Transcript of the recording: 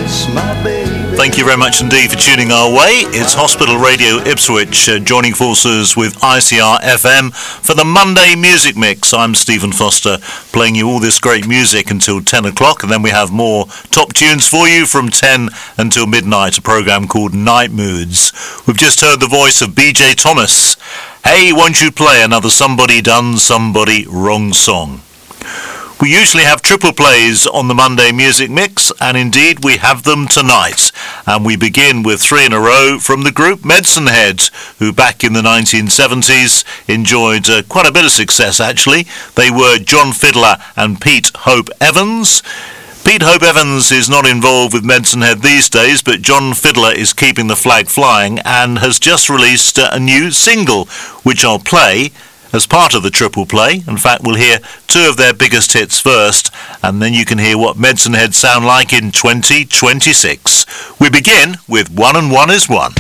Thank you very much indeed for tuning our way. It's Hospital Radio Ipswich joining forces with ICR FM for the Monday Music Mix. I'm Stephen Foster, playing you all this great music until 10 o'clock, and then we have more top tunes for you from 10 until midnight, a programme called Night Moods. We've just heard the voice of BJ Thomas. Hey, won't you play another Somebody Done Somebody Wrong song? We usually have triple plays on the Monday Music Mix, and indeed we have them tonight. And we begin with 3 in a row from the group Medicine Head, who back in the 1970s enjoyed quite a bit of success actually. They were John Fiddler and Pete Hope Evans. Pete Hope Evans is not involved with Medicine Head these days, but John Fiddler is keeping the flag flying and has just released a new single, which I'll play as part of the triple play. In fact, we'll hear 2 of their biggest hits first, and then you can hear what Medicine Head sound like in 2026. We begin with 1 and 1 is 1.